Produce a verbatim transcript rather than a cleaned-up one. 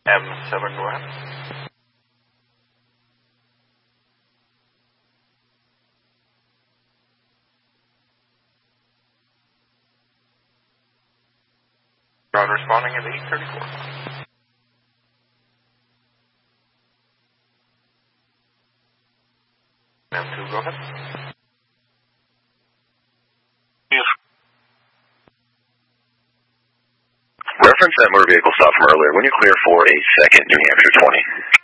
M seven, go ahead. Ground responding at eight thirty-four. M two, go ahead. Yes. Reference that motor vehicle stop from earlier. When you clear for a second, New Hampshire twenty.